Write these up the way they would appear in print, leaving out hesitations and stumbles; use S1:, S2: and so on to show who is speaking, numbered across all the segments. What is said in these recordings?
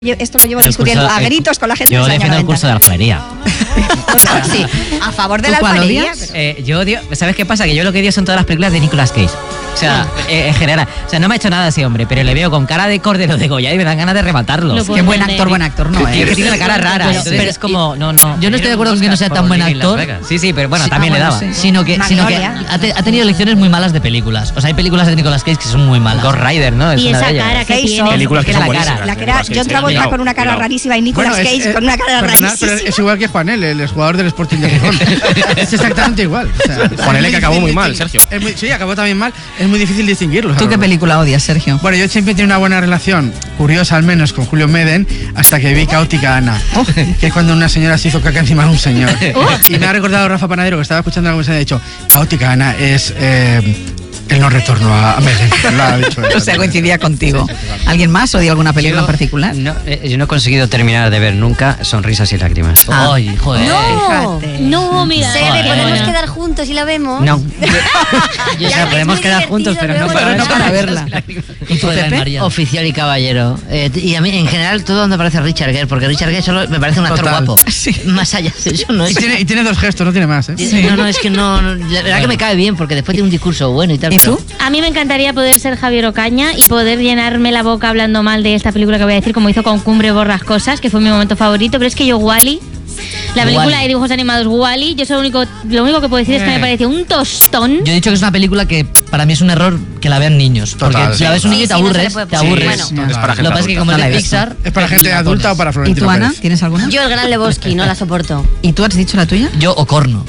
S1: Esto lo llevo discutiendo a gritos con la gente.
S2: Yo defiendo el curso de alfarería.
S1: Sí, a favor de la alfarería.
S2: Yo odio, ¿sabes qué pasa? Que yo lo que odio son todas las películas de Nicolas Cage. O sea, en general. O sea, no me ha hecho nada ese hombre, pero le veo con cara de Cordero de Goya y me dan ganas de rematarlo.
S1: Qué buen actor, no,
S2: Es que tiene la cara rara. Entonces es como, no.
S3: Yo no estoy de acuerdo con que no sea tan buen actor.
S2: Sí, pero bueno, también le daba.
S3: Sino que ha tenido lecciones muy malas de películas. O sea, hay películas de Nicolas Cage que son muy malas.
S2: Ghost Rider, ¿no?
S4: Y esa cara que tiene.
S5: Películas que son buenísimas.
S1: La cara, John Travolta con una cara rarísima y Nicolas Cage con una cara rarísima.
S5: Pero es igual que Juanel, el jugador del Sporting de Gijón. Es exactamente igual. O sea,
S6: Juanel que acabó muy mal, Sergio.
S5: Sí, acabó también mal. Es muy difícil distinguirlo.
S3: ¿Tú qué película odias, Sergio?
S5: Bueno, yo siempre he tenido una buena relación, curiosa al menos, con Julio Meden, hasta que vi Caótica Ana, que es cuando una señora se hizo caca encima de un señor. Y me ha recordado Rafa Panadero, que estaba escuchando algo que se ha dicho, Caótica Ana es el no retorno a Meden. Lo ha dicho él.
S3: O sea, coincidía contigo. ¿Alguien más odia alguna película en particular?
S2: No, yo no he conseguido terminar de ver nunca Sonrisas y Lágrimas.
S3: Ay, joder.
S4: No, mira.
S7: Sede, ¿podemos quedar juntos y la vemos?
S2: No. O sea, podemos quedar juntos, pero no
S3: para verla.
S2: ¿Y tú, Pepe?
S8: Oficial y caballero. Y a mí, en general, todo donde aparece Richard Gere, porque Richard Gere solo me parece un actor guapo. Sí. Más allá de eso, no es.
S5: Y tiene dos gestos, no tiene más, ¿eh?
S8: Sí. No, es que no. La verdad que me cae bien, porque después tiene un discurso bueno y tal.
S3: ¿Y tú?
S4: A mí me encantaría poder ser Javier Ocaña y poder llenarme la boca hablando mal de esta película que voy a decir, como hizo con Cumbre Borrascosas, que fue mi momento favorito, pero es que yo Wall-E, la película de dibujos animados Wall-E, yo lo único que puedo decir es que me pareció un tostón.
S3: Yo he dicho que es una película que para mí es un error que la vean niños. Porque si la ves un niño y te aburres, te aburres.
S6: Sí, es para gente
S3: Lo que pasa es que como es de Pixar...
S5: ¿Es para gente adulta o para
S3: ¿Y
S5: Florentino
S3: tú, Ana?
S5: Pérez?
S3: ¿Tienes alguna?
S7: Yo el Gran Lebowski, no la soporto.
S3: ¿Y tú has dicho la tuya? Yo, Ocorno.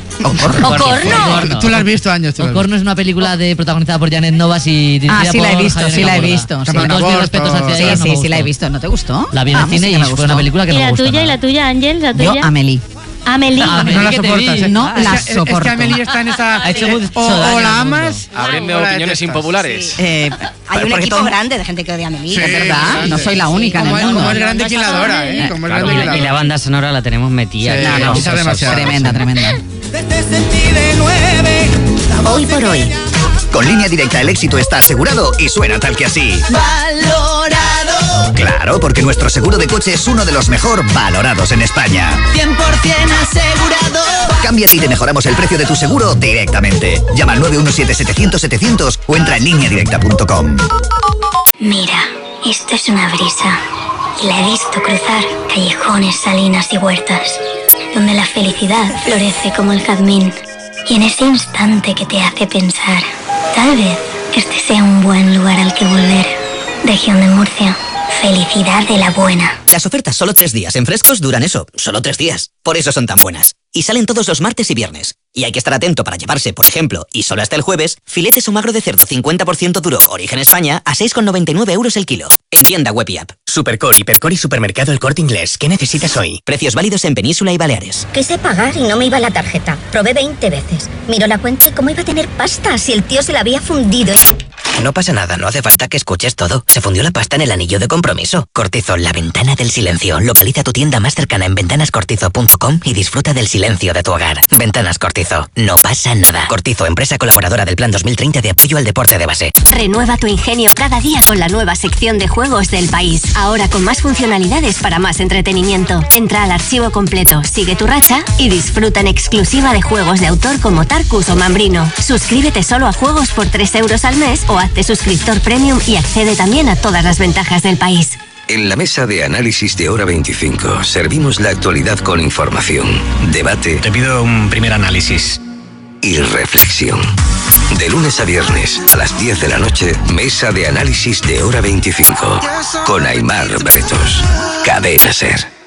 S7: ¡Ocorno!
S5: Tú la has visto, años.
S3: Ocorno es una película protagonizada por Janet Novas y dirigida
S1: sí la he
S3: por
S1: visto,
S3: Javier
S1: sí la he
S3: Caborda.
S1: visto.
S3: Con todos mis respetos hacia ella, no me
S1: Sí la he
S3: gustó.
S1: visto. ¿No te gustó?
S3: La vi en el cine y fue una película que
S4: ¿Y
S3: no me
S4: la
S3: gustó
S4: tuya?
S3: nada.
S4: ¿Y la tuya, Ángel? ¿La tuya?
S1: Yo, Amélie.
S4: Amélie.
S5: No la soportas, ¿eh?
S1: No la
S5: Es que
S1: soporto.
S5: Amélie está en esa...
S3: Ha hecho mucho
S5: O
S3: daño
S5: la
S3: al
S5: amas...
S6: Abriendo
S5: o la
S6: opiniones
S5: detestas.
S6: impopulares.
S1: Hay un equipo grande de gente que odia a Amélie,
S5: Sí,
S1: es verdad.
S5: grande.
S1: No soy la única en el mundo.
S5: Como es grande quien la adora, ¿eh? Como es grande quien la
S2: Y la
S5: adora.
S2: banda sonora la tenemos metida.
S5: Sí,
S1: No,
S5: quizás demasiado.
S1: Tremenda.
S9: Hoy por hoy. Con Línea Directa el éxito está asegurado y suena tal que así. ¡Valorado! Claro, porque nuestro seguro de coche es uno de los mejor valorados en España.
S10: 100% asegurado.
S9: Cámbiate y te mejoramos el precio de tu seguro directamente. Llama al 917-700-700 o entra en lineadirecta.com.
S7: Mira, esto es una brisa. Y la he visto cruzar callejones, salinas y huertas, donde la felicidad florece como el jazmín. Y en ese instante que te hace pensar, tal vez este sea un buen lugar al que volver. Región de Murcia. Felicidad de la buena.
S9: Las ofertas solo 3 días en Frescos duran eso, solo 3 días. Por eso son tan buenas. Y salen todos los martes y viernes. Y hay que estar atento para llevarse, por ejemplo, y solo hasta el jueves, filetes o magro de cerdo 50% duro, origen España, a 6,99 € el kilo. En tienda web y app.
S10: Supercore, Hipercore y Supermercado El Corte Inglés. ¿Qué necesitas hoy?
S9: Precios válidos en Península y Baleares.
S7: Quise pagar y no me iba la tarjeta. Probé 20 veces. Miró la cuenta y cómo iba a tener pasta si el tío se la había fundido.
S10: No pasa nada, no hace falta que escuches todo. Se fundió la pasta en el anillo de compromiso. Cortizo, la ventana del silencio. Localiza tu tienda más cercana en ventanascortizo.com y disfruta del silencio de tu hogar. Ventanas Cortizo. No pasa nada. Cortizo, empresa colaboradora del Plan 2030 de apoyo al deporte de base.
S7: Renueva tu ingenio cada día con la nueva sección de juegos del país. Ahora con más funcionalidades para más entretenimiento. Entra al archivo completo, sigue tu racha y disfruta en exclusiva de juegos de autor como Tarkus o Mambrino. Suscríbete solo a juegos por 3 € al mes o hazte suscriptor premium y accede también a todas las ventajas del país.
S11: En la mesa de análisis de Hora 25 servimos la actualidad con información, debate. Te pido un primer análisis. Y reflexión. De lunes a viernes a las 10 de la noche, mesa de análisis de Hora 25 con Aimar Bretos. Cadena SER.